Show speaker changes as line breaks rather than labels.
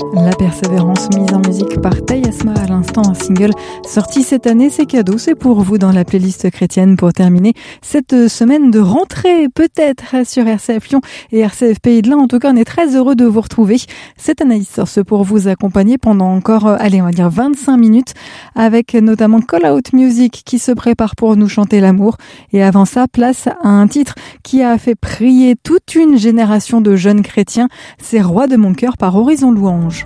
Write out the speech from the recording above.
La persévérance mise en musique par Tayasma à l'instant, un single sorti cette année, c'est cadeau, c'est pour vous dans la playlist chrétienne pour terminer cette semaine de rentrée peut-être sur RCF Lyon et RCF Pays de l'Ain. En tout cas, on est très heureux de vous retrouver. C'est Anaïs Source pour vous accompagner pendant encore, on va dire 25 minutes avec notamment Call Out Music qui se prépare pour nous chanter l'amour. Et avant ça, place à un titre qui a fait prier toute une génération de jeunes chrétiens. C'est Roi de mon cœur par Horizon Louange.